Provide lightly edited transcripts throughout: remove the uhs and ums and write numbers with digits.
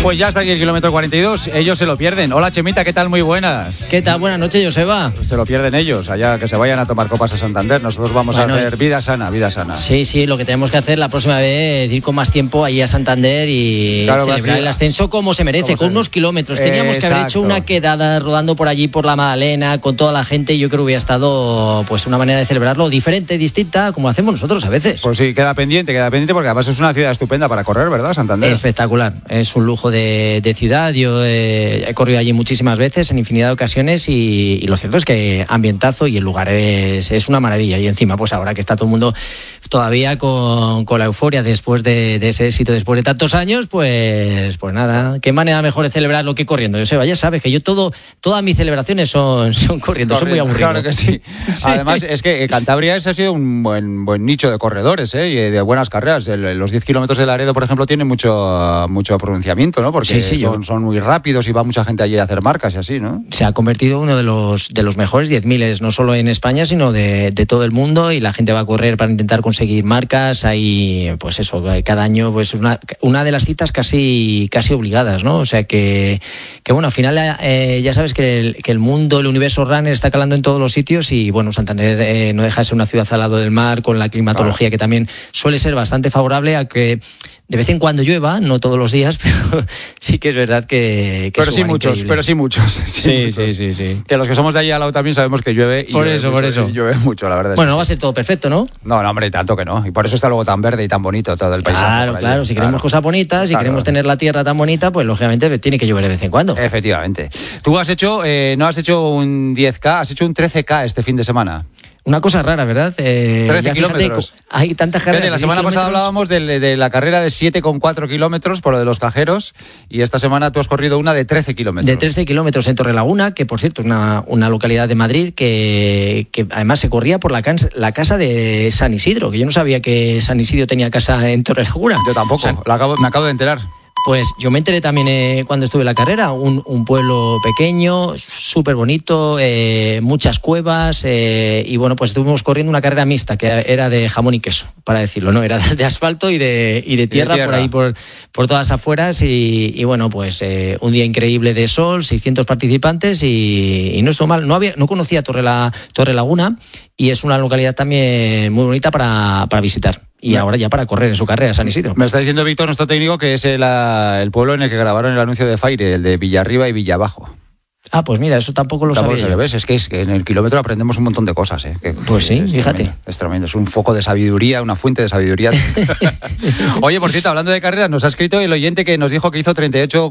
Pues ya está aquí el kilómetro 42, ellos se lo pierden. Hola Chemita, ¿qué tal? Muy buenas. ¿Qué tal? Buenas noches, Joseba. Se lo pierden ellos, allá que se vayan a tomar copas a Santander. Nosotros vamos a hacer vida sana, vida sana. Sí, lo que tenemos que hacer la próxima vez es ir con más tiempo allí a Santander y celebrar el ascenso como se merece, con unos kilómetros. Teníamos que haber hecho una quedada rodando por allí, por la Magdalena, con toda la gente. Yo creo que hubiera estado pues una manera de celebrarlo diferente, distinta, como hacemos nosotros a veces. Pues sí, queda pendiente, porque además es una ciudad estupenda para correr, ¿verdad, Santander? Espectacular, es un lujo de ciudad. Yo he corrido allí muchísimas veces, en infinidad de ocasiones, y lo cierto es que ambientazo y el lugar es una maravilla. Y encima, pues ahora que está todo el mundo todavía con la euforia después de ese éxito, después de tantos años, pues nada, qué manera mejor de celebrarlo que corriendo. Joseba, ya sabes que yo todas mis celebraciones son corriendo, son muy aburridas. Claro que sí. Además, es que Cantabria ha sido un buen nicho de corredores, y de buenas carreras. Los 10 kilómetros de Laredo, por ejemplo, tienen mucho pronunciamiento, ¿no? Porque son muy rápidos y va mucha gente allí a hacer marcas y así, ¿no? Se ha convertido en uno de los mejores 10.000, no solo en España, sino de todo el mundo, y la gente va a correr para intentar conseguir marcas. Hay, pues eso, cada año pues una de las citas casi obligadas, ¿no? O sea que bueno, al final ya sabes que el mundo, el universo runner está calando en todos los sitios, y bueno, Santander no deja de ser una ciudad al lado del mar, con la climatología que también suele ser bastante favorable a que de vez en cuando llueva, no todos los días, pero sí que es verdad que pero sí muchos. Sí. Que los que somos de allí al lado también sabemos que llueve. Por eso. Llueve mucho, la verdad. Bueno, no va a ser todo perfecto, ¿no? No, hombre, tanto que no. Y por eso está luego tan verde y tan bonito todo el paisaje. Claro. Si queremos cosas bonitas, si queremos tener la tierra tan bonita, pues lógicamente tiene que llover de vez en cuando. Efectivamente. Tú no has hecho un 10K, has hecho un 13K este fin de semana. Una cosa rara, ¿verdad? 13 kilómetros. Hay tantas carreras. La semana pasada hablábamos de la carrera de 7,4 kilómetros por lo de los cajeros, y esta semana tú has corrido una de 13 kilómetros. De 13 kilómetros en Torrelaguna, que por cierto es una localidad de Madrid que además se corría por la casa de San Isidro, que yo no sabía que San Isidro tenía casa en Torrelaguna. Yo tampoco, me acabo de enterar. Pues yo me enteré también cuando estuve en la carrera, un pueblo pequeño, súper bonito, muchas cuevas, y bueno, pues estuvimos corriendo una carrera mixta, que era de jamón y queso, para decirlo, ¿no? Era de asfalto y de tierra, por ahí, por todas las afueras, y bueno, pues un día increíble de sol, 600 participantes, y no estuvo mal. No conocía Torrelaguna, y es una localidad también muy bonita para visitar. Y ahora ya para correr en su carrera, San Isidro. Me está diciendo Víctor, nuestro técnico, que es el pueblo en el que grabaron el anuncio de Faire, el de Villarriba y Villabajo. Pues mira, eso tampoco lo sabía. ¿Ves? Es que en el kilómetro aprendemos un montón de cosas. Pues sí, fíjate. Es tremendo, es un foco de sabiduría, una fuente de sabiduría. Oye, por cierto, hablando de carreras, nos ha escrito el oyente que nos dijo que hizo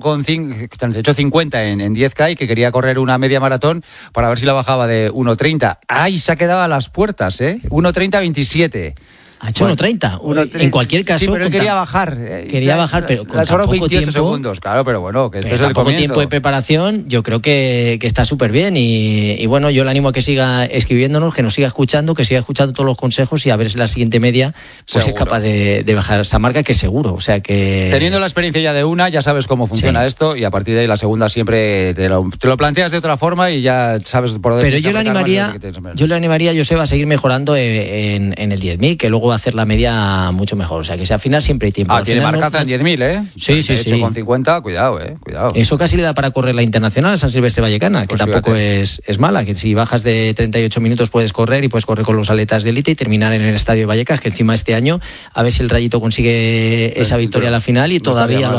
38,50 en 10K y que quería correr una media maratón para ver si la bajaba de 1.30. ¡Ay, se ha quedado a las puertas! 1.30-27. Ha hecho 1.30. En cualquier caso. Sí, pero él quería bajar. Pero con tan poco tiempo. Segundos, claro, pero bueno, que este es el poco comienzo. Tiempo de preparación, yo creo que está súper bien. Y bueno, yo le animo a que siga escribiéndonos, que nos siga escuchando, que siga escuchando todos los consejos, y a ver si la siguiente media pues es capaz de bajar esa marca, que seguro. O sea que. Teniendo la experiencia ya de una, ya sabes cómo funciona esto, y a partir de ahí la segunda siempre te lo planteas de otra forma y ya sabes por dónde. Pero yo le animaría, Joseba, a seguir mejorando en el 10.000, que luego va a hacer la media mucho mejor. O sea que al final siempre hay tiempo. Tiene marcaza en 10.000, ¿eh? Sí. 8,50, cuidado. Eso casi le da para correr la internacional San Silvestre Vallecana, que tampoco es mala, que si bajas de 38 minutos puedes correr con los aletas de élite y terminar en el estadio de Vallecas, que encima este año a ver si el Rayito consigue esa victoria a la final, y todavía